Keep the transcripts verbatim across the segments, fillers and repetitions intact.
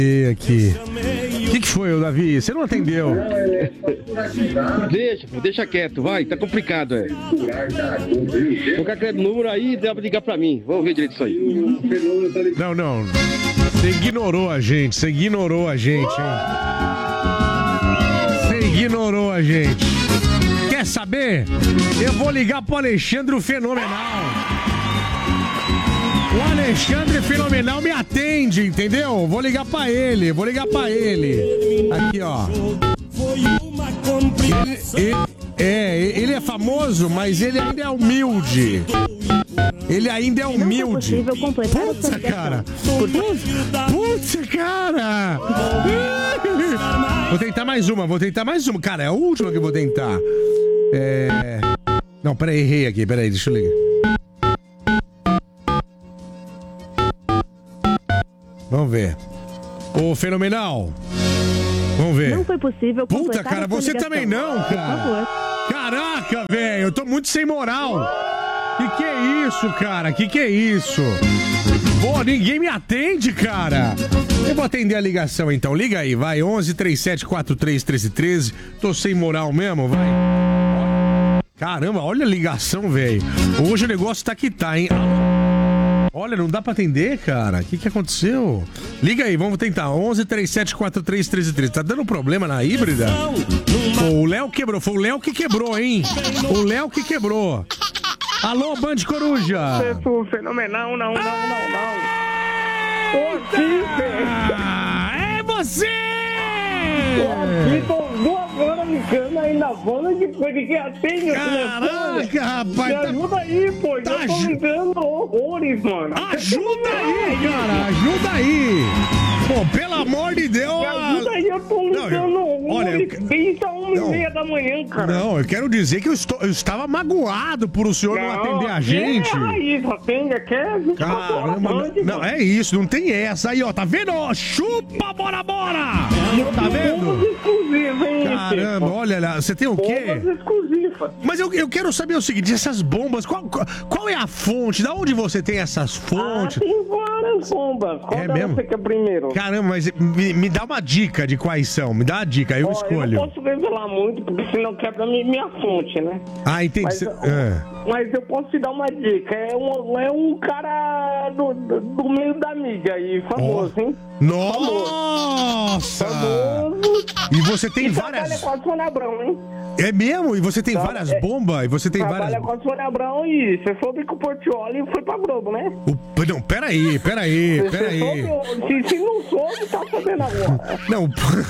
aqui. O que, que foi, Davi? Você não atendeu? Deixa, deixa quieto, vai, tá complicado, é. Colocar aquele número aí, dá pra ligar pra mim. Vamos ver direito isso aí. Não, não. Você ignorou a gente, você ignorou a gente, hein? Você ignorou a gente. Quer saber? Eu vou ligar pro Alexandre o Fenomenal. O Alexandre Fenomenal me atende, entendeu? Vou ligar pra ele, vou ligar pra ele. Aqui, ó. Ele, ele, é, ele é famoso, mas ele ainda é humilde. Ele ainda é humilde. Puta, cara. Puta, cara. Vou tentar mais uma, vou tentar mais uma. Cara, é a última que eu vou tentar. É... Não, peraí, errei aqui, peraí, deixa eu ligar. Vamos ver. Ô, Fenomenal. Vamos ver. Não foi possível. Puta, cara, você também não, cara. Caraca, velho, eu tô muito sem moral. Que que é isso, cara? Que que é isso? Pô, ninguém me atende, cara. Eu vou atender a ligação, então. Liga aí, vai. onze, trinta e sete, quarenta e três, treze, treze. Tô sem moral mesmo, vai. Caramba, olha a ligação, velho. Hoje o negócio tá que tá, hein? Olha, não dá pra atender, cara. O que que aconteceu? Liga aí, vamos tentar. onze, trinta e sete, quarenta e três, treze, treze. Tá dando problema na híbrida? Pô, o Léo quebrou. Foi o Léo que quebrou, hein? O Léo que quebrou. Alô, Band Coruja. Isso, fenomenal, não, não, não, não. Tô aqui, velho. É você! Tô aqui, tô duas horas ligando aí na banda de coisa que atende o telefone. Caraca, rapaz. Me ajuda aí, pô. Tá Eu tô ju- ligando horrores, mano. Ajuda aí, cara. Ajuda aí. Pô, pelo amor de Deus. Me ajuda aí, eu tô ligando eu- olha, eu- horrores desde a uma e meia da manhã, cara. Não, eu quero dizer que eu, estou, eu estava magoado por o senhor não, atender a gente. É isso, atende, quer vinte e quatro horas Caramba, Band, não, mano. é isso, não tem essa aí, ó, tá vendo? Ó, chupa, bora, bora! Tá Bombas vendo? exclusivas, hein, Caramba, Chico? olha lá, você tem o quê? Bombas exclusivas. Mas eu, eu quero saber o seguinte, essas bombas, qual, qual, qual é a fonte? Da onde você tem essas fontes? Ah, tem várias bombas. Qual É delas mesmo? você quer primeiro? Caramba, mas me, me dá uma dica de quais são, me dá uma dica, eu Ó, escolho. Eu não posso revelar muito, porque senão quebra mi- minha fonte, né? Ah, entendi. Mas, Cê- eu- ah. mas eu posso te dar uma dica. É um, é um cara do, do, do meio da mídia aí, famoso, hein? Nossa! Famoso. E você tem E várias... trabalha com a Sônia Abrão, hein? É mesmo? E você tem Tá, várias é- bombas? E você tem Trabalha várias... com a Sônia Abrão e você soube que o Portioli foi pra Globo, né? O... Não, peraí, peraí, Você peraí. soube, se, se não soube, tá sabendo agora. Não.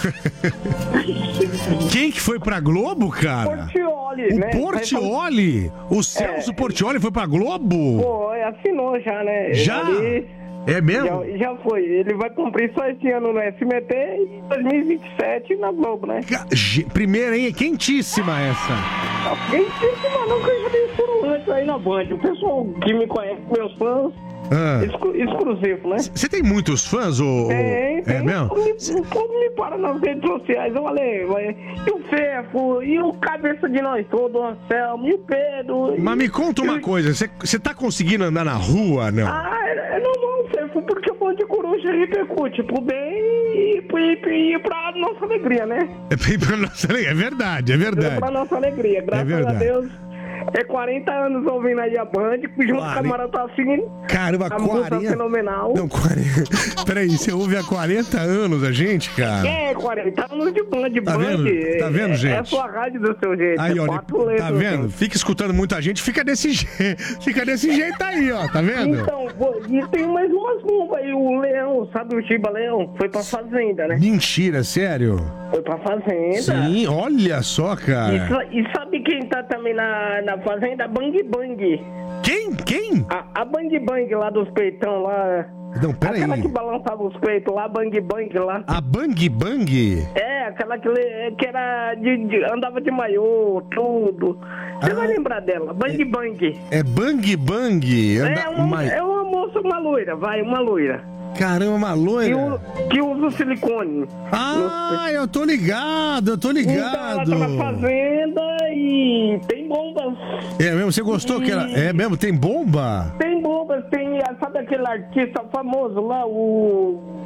Quem que foi pra Globo, cara? Portioli, O né? Portioli? O Celso Portioli foi pra Globo? Pô, assinou já, né? Já? Ele- É mesmo? Já, já foi. Ele vai cumprir só esse ano no S M T e em dois mil e vinte e sete na Globo, né? Ca- ge- Primeira, hein? Quentíssima essa. Quem disse, mano, que eu já dei por antes aí na Band. O pessoal que me conhece, meus fãs, Ah. exclu- exclusivo, né? Você tem muitos fãs, ô? ô- Tem, tem. É mesmo? O povo me para nas redes sociais. Eu falei, ué, e o Fefo, e o cabeça de nós todos, o Anselmo, e o Pedro. e- Mas me conta uma e- coisa, você- você tá conseguindo andar na rua, não? Ah, é, é normal, Fefo, porque o Band de Coruja repercute pro bem e, e, e pra nossa alegria, né? É bem pra nossa alegria, é verdade, é verdade. Pra nossa alegria, graças verdade. a Deus. É quarenta anos ouvindo aí a Band, junto com a Quare- Camarada assim. Caramba, a música quarenta... fenomenal. Não, quarenta... Peraí, você ouve há quarenta anos a gente, cara? É, quarenta anos de Band, Tá Band. vendo? Tá vendo, é, gente? É a sua rádio do seu jeito. Aí, é ó, quatro tá letras, vendo? gente. Fica escutando muita gente, fica desse jeito. Fica desse jeito aí, ó, tá vendo? Então, pô, e tem mais umas bombas aí. O Leão, sabe o Chiba Leão? Foi pra fazenda, né? Mentira, sério? Foi pra fazenda. Sim, olha só, E, cara. sa- e sabe quem tá também na, na fazenda? Bang Bang. Quem? Quem? A, a Bang Bang lá dos peitão lá. Não, peraí. Aquela que balançava os peitos lá, Bang Bang lá. A Bang Bang? É, aquela que, le- que era de, de- andava de maiô, tudo. Você Ah. vai lembrar dela, Bang Bang. É Bang Bang? É Anda... uma, Mas- é uma moça, uma loira, vai, uma loira. Caramba, uma Que, loira. u- que usa silicone. Ah, eu tô ligado, eu tô Então ligado. ela tá na fazenda e tem bombas. É mesmo, você gostou que ela... É mesmo, tem bomba? Tem bombas, tem, sabe aquele artista famoso lá, o...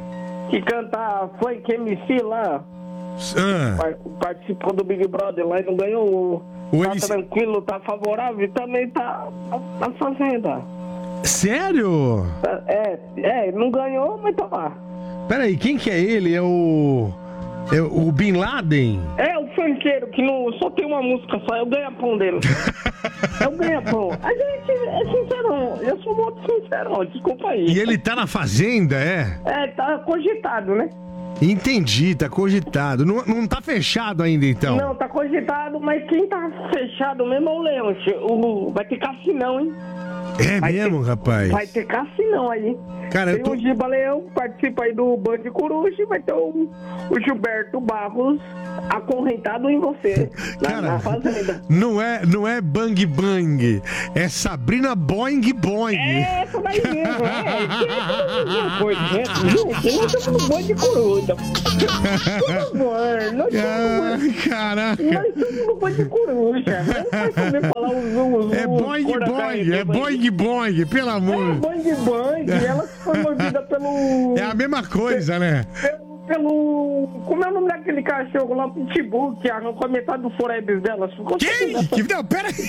que canta Funk M C lá. Ah. Participou do Big Brother lá e não ganhou. O tá M C... tranquilo, tá favorável e também tá na fazenda. Sério? É, é, não ganhou, mas tá lá. Peraí, quem que é ele? É o... É o Bin Laden? É o funkeiro que não, só tem uma música só, é o ganha-pão dele. É o ganha-pão. A gente é sincerão, eu sou muito sincerão, desculpa aí. E ele tá na fazenda, é? É, tá cogitado, né? Entendi, tá cogitado. Não, não tá fechado ainda, então? Não, tá cogitado, mas quem tá fechado mesmo é o Leão. O, vai ter cassinão, hein? É vai mesmo, ter, rapaz? Vai ter cassinão aí. Cara, tem eu tô... o Giba Leão, participa aí do Band Coruja, e vai ter o, o Gilberto Barros acorrentado em você, na, Cara, na fazenda. Não é, não é Bang Bang, é Sabrina Boing Boing. É, essa daí mesmo, é. Coisa, né? Gente, nós estamos no Band Coruja. Por favor, nós estamos no Caraca. Nós estamos no Band Coruja. Não vai saber falar os... os é Boing Boing, é Boing Boing, pelo amor. É Boing Boing, ela foi movida pelo... É a mesma coisa, né? Pelo, pelo... Como é o nome daquele cachorro lá, Pitbull, que arrancou metade do forebs dela? Quem? Que... Não, pera aí.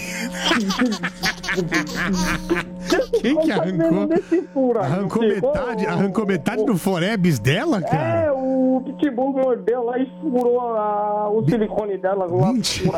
Quem que arrancou? Furo, arrancou metade, arrancou metade o, do forebs dela, cara? É, o Pitbull mordeu lá e furou a, o silicone dela lá.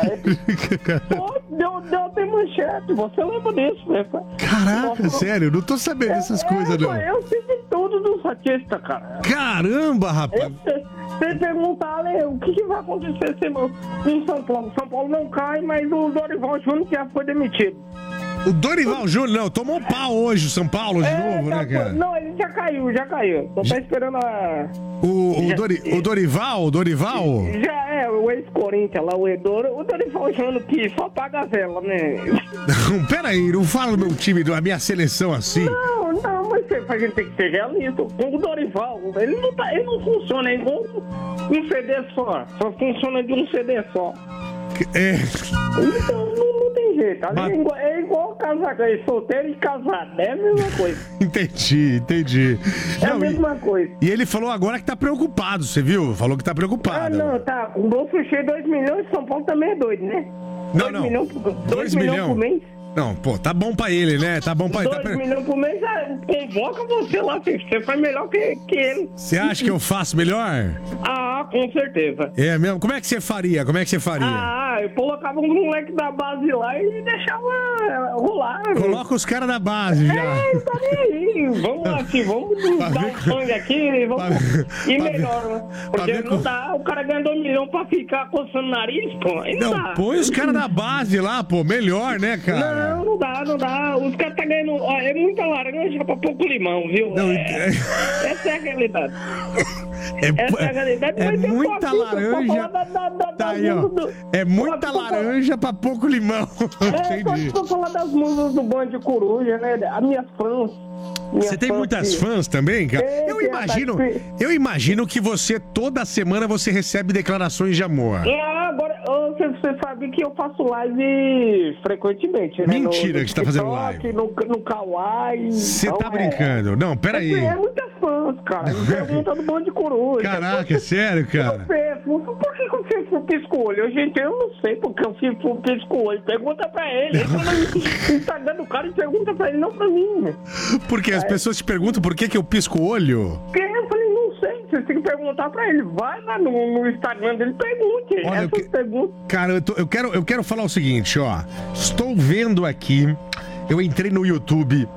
Pô, deu, deu até manchete, você lembra disso, né? Caraca, Nossa, sério, não tô sabendo dessas é, coisas, não. Eu sei de tudo do Satista, cara. Caramba, rapaz. Você perguntar, né, o que, que vai acontecer se, em São Paulo? São Paulo não cai, mas o Dorival Júnior já foi demitido. O Dorival Júnior, não, tomou um pau hoje o São Paulo de é, novo, tá, né, cara? Não, ele já caiu, já caiu. Só tá esperando a... O, o, já, Dori, o Dorival, o Dorival? Já é, o ex-Corinthians lá, o Edor, o Dorival Júnior que só paga a vela, né? Não, peraí, não fala do meu time, da minha seleção assim. Não, não, mas a gente tem que ser realista. O Dorival, ele não, tá, ele não funciona, é igual um C D só. Só funciona de um C D só. É. Então, não, não tem jeito. Mas... É igual, é igual casar, é solteiro e casado. É a mesma coisa. Entendi, entendi. É não, a mesma e, coisa. E ele falou agora que tá preocupado, você viu? Falou que tá preocupado. Ah, não, tá. O bolso cheio de dois milhões, São Paulo também é doido, né? Não, não. dois milhões por mês. Não, pô, tá bom pra ele, né? Tá bom pra ele. dois Tá... milhões por mês, já convoca você lá, você faz melhor que, que ele. Você acha que eu faço melhor? Ah, com certeza. É mesmo? Como é que você faria? Como é que você faria? Ah, eu colocava um moleque da base lá e deixava rolar. Coloca os caras da base já. É, tá nem aí. Vamos aqui, vamos dar um sangue aqui vamos... pra... e melhor, né? Porque não com... dá, o cara ganha dois milhões pra ficar coçando o nariz, pô. Aí não, não dá. Põe os caras da base lá, pô. Melhor, né, cara? Não, não dá, não dá. Os caras tá ganhando. Ó, é muita laranja pra pouco limão, viu? Não, é... Essa é a realidade. É, Essa é a realidade. É muita laranja. Da, da, da, tá aí, ó. Do... É muita laranja pra pouco limão. É, pode pra falar das musas do Band Coruja, né? As minhas fãs. Você tem muitas que... fãs também, cara? Tem, eu imagino, eu imagino que você toda semana você recebe declarações de amor. É, agora você, você sabe que eu faço live frequentemente, né? Mentira no, no que você tá fazendo live. No, no Kawaii. Você então, tá brincando? É... Não, peraí. É, é muitas fãs, cara. Pergunta do Band Coruja. Caraca, é sério, cara? Você, por que você foi pisco olho? Gente, eu não sei porque eu fiz pisco olho. Pergunta pra ele. Entra no Instagram do cara e pergunta pra ele, não pra mim. Por quê? As é. pessoas te perguntam por que, que eu pisco o olho? Porque eu falei, não sei. Você tem que perguntar pra ele. Vai lá no, no Instagram dele e pergunte. Olha, eu que... Cara, eu, tô, eu, quero, eu quero falar o seguinte, ó. Estou vendo aqui. Eu entrei no YouTube.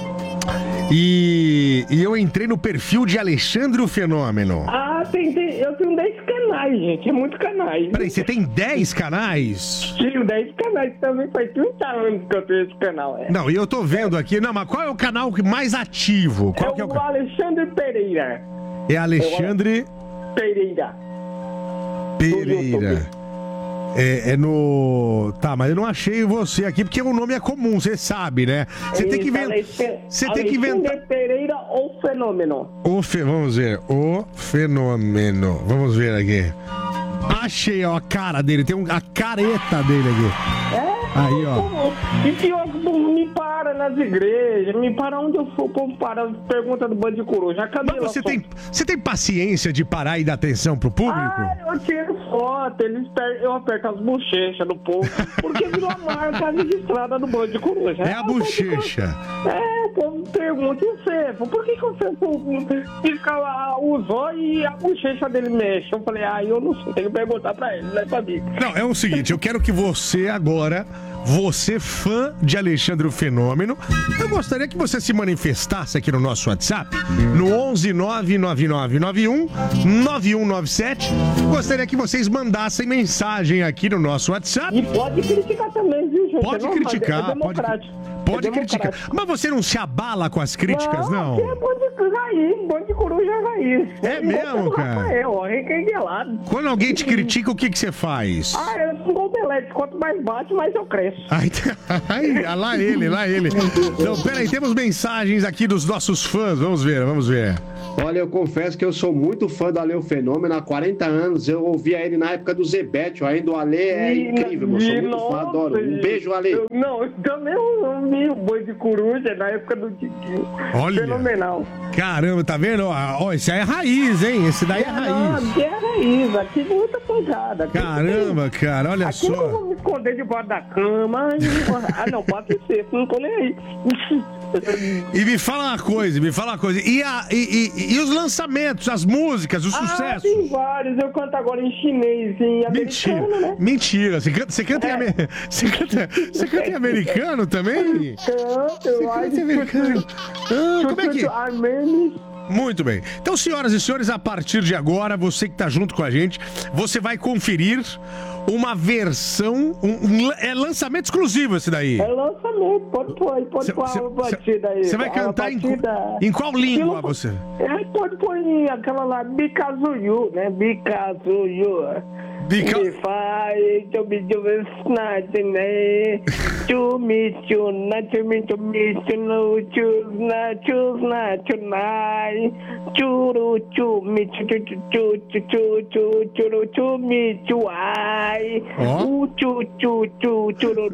E, e eu entrei no perfil de Alexandre o Fenômeno. Ah, tem, tem, eu tenho dez canais, gente. É muito canais. Peraí, você tem dez canais? Tenho dez canais também. Faz trinta anos que eu tenho esse canal. É. Não, e eu tô vendo aqui. Não, mas qual é o canal mais ativo? Qual é, que é o o Alexandre Pereira. É Alexandre Pereira. Pereira. É, é no... Tá, mas eu não achei você aqui, porque o nome é comum, você sabe, né? Você tem que inventar... Você tem que inventar... Pereira, o Fenômeno. O fe... Vamos ver, o Fenômeno. Vamos ver aqui. Achei, ó, a cara dele, tem um... a careta dele aqui. É? Aí, ó. E pior que não me para, nas igrejas, me para onde eu for, o povo para, pergunta do bando de coruja. Cadê Mas você tem, você tem paciência de parar e dar atenção pro público? Ah, eu tiro foto, eles per... eu aperto as bochechas do povo, porque virou a marca registrada do bando de coruja. É a bochecha. É, o povo pergunta, e o Fefo, por que, que o Fefo fica o zóio e a bochecha dele mexe? Eu falei, ah, eu não sei, tem que perguntar pra ele, não é pra mim. Não, é o seguinte, eu quero que você agora, você fã de Alexandre o Fenômeno, eu gostaria que você se manifestasse aqui no nosso WhatsApp, no onze nove nove nove nove um nove um nove sete. Gostaria que vocês mandassem mensagem aqui no nosso WhatsApp. E pode criticar também, viu, gente? Pode não, criticar, é pode, pode é criticar. Mas você não se abala com as críticas, não? Não, é bom de raiz, bom de coruja raiz. É mesmo, cara? Rafael, ó, requenguelado. Quando alguém te critica, o que, que você faz? Ah, eu sou um omelete. Quanto mais bate, mais eu cresço. Ai, ai, lá ele, lá ele. Então, peraí, temos mensagens aqui dos nossos fãs. Vamos ver, vamos ver. Olha, eu confesso que eu sou muito fã do Ale o Fenômeno. Há quarenta anos eu ouvia ele na época do Zebete. Ainda o Ale é incrível, eu sou muito fã, adoro. Um beijo, Ale. Eu, não, eu também ouvi o Boi de Coruja na época do Tiquinho. Olha. Fenomenal. Caramba, tá vendo? Ó, esse aí é raiz, hein? Esse daí é raiz. Não, aqui é raiz, aqui é muita pancada. Caramba, aqui, cara, olha aqui só. Aqui eu não vou me esconder debaixo da cama. Ah, não, pode ser, não tô nem aí. E me fala uma coisa, me fala uma coisa. E, a, e, e, e os lançamentos, as músicas, o sucesso? Ah, tem vários. Eu canto agora em chinês, em americano, Mentira, né? mentira. Você canta, você canta, é. em, amer... você canta, você canta em americano também? Canto, eu canta em americano. Ah, como é que... Armênio. Muito bem. Então, senhoras e senhores, a partir de agora, você que tá junto com a gente, você vai conferir uma versão, um, um, é lançamento exclusivo esse daí. É lançamento, pode pôr aí, pode pôr a batida aí. Você vai cantar em, em qual língua Aquilo, você? É, pode pôr em aquela lá, Because of You, né? Because of You. Because... If I to be doing nothing, eh? To meet you, not to meet to meet you, no, choose not, choose not tonight. To to meet you, to to to to to to meet you, I. Oh. To to to to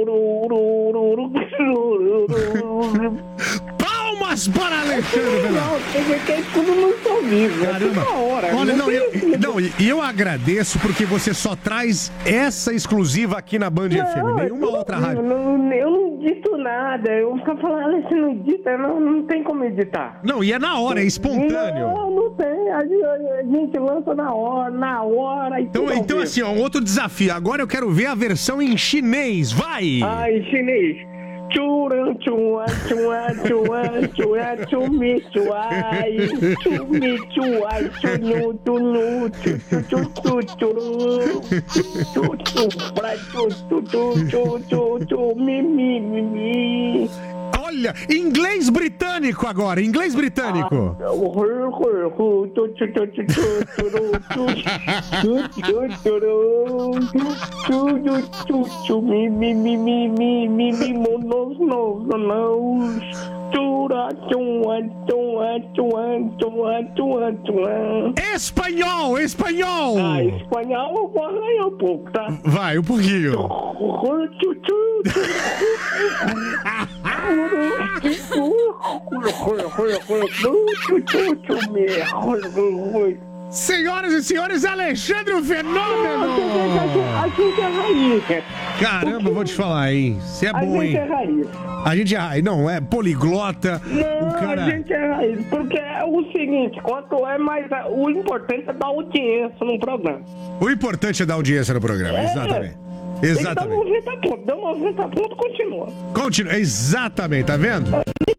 Palmas para Alexandre! Não, tem que ter tudo no seu vídeo. Caramba! Hora, olha, não, não, eu, não, e eu agradeço porque você só traz essa exclusiva aqui na Band F M, nenhuma outra rádio. Não, eu não dito nada, eu fico falando, você não edita, não, não tem como editar. Não, e é na hora, é espontâneo. Não, não tem, a gente, a gente lança na hora, na hora. Então, então assim, ó, um outro desafio, agora eu quero ver a versão em chinês, vai! Ah, em chinês. Churan, chua, chua, chua, chua, chumi, chuai, chumi, chuai, chunu, chunu, chu, chu, chu, churu, chu, chu, pra, chu, chu, chu, chu, chu, chu, mi, mi, mi, mi. Olha, inglês britânico agora, inglês britânico. Espanhol, espanhol. Ah, espanhol eu vou arranhar um pouco, tá? Vai, um pouquinho. Senhoras e senhores, Alexandre o Fenômeno! A gente é raiz, cara. Caramba, eu vou te falar, hein? Você é a bom, hein? A gente é raiz. A gente é raiz. Não, é poliglota. Não, o cara... a gente é raiz. Porque é o seguinte, quanto é mais... O importante é dar audiência no programa. O importante é dar audiência no programa, é. exatamente. Exatamente. Então, noventa pontos. Deu noventa pontos, continua. Continua, exatamente, tá vendo?